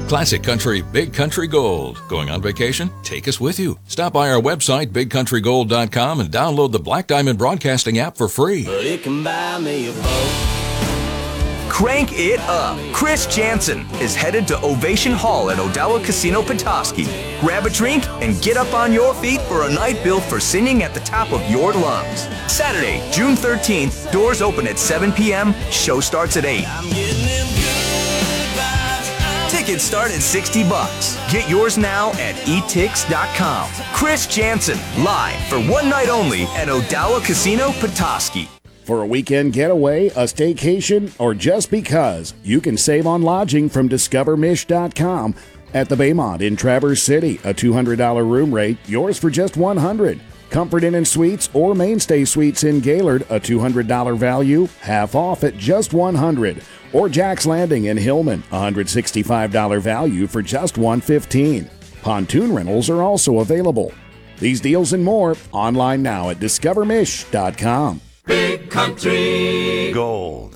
Classic Country, Big Country Gold. Going on vacation? Take us with you. Stop by our website, bigcountrygold.com, and download the Black Diamond Broadcasting app for free. But it can buy me a boat. Crank it up. Chris Jansen is headed to Ovation Hall at Odawa Casino Petoskey. Grab a drink and get up on your feet for a night built for singing at the top of your lungs. Saturday, June 13th, doors open at 7 p.m., show starts at 8. I'm getting them good vibes. Tickets start at $60. Get yours now at etix.com. Chris Jansen, live for one night only at Odawa Casino Petoskey. For a weekend getaway, a staycation, or just because, you can save on lodging from DiscoverMish.com. At the Baymont in Traverse City, a $200 room rate, yours for just $100. Comfort Inn and Suites or Mainstay Suites in Gaylord, a $200 value, half off at just $100. Or Jack's Landing in Hillman, a $165 value for just $115. Pontoon rentals are also available. These deals and more online now at DiscoverMish.com. Big Country Gold.